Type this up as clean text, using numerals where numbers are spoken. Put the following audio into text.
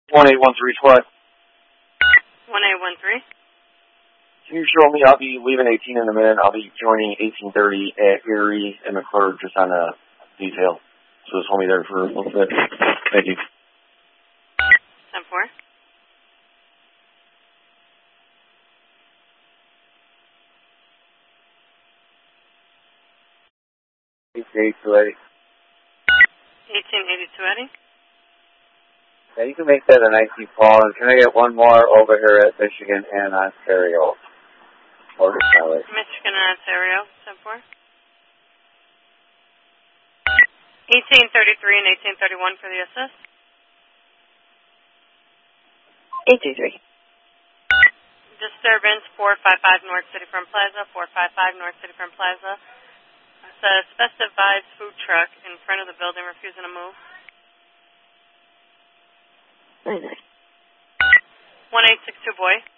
1813 what? 1813. Can you show me? I'll be leaving 18 in a minute. I'll be joining 1830 at Erie and McClure just on a detail. So just hold me there for a little bit. Thank you. 10-4. $1882.80. 1882.80. Yeah, you can make that a nice deep call. And can I get one more over here at Michigan and Ontario? Michigan and Ontario, 10-4. 1833 and 1831 for the assist. 823. Disturbance 455 North City Front Plaza, 455 North City Front Plaza. It's a specified food truck in front of the building refusing to move. 99. 1862 boy.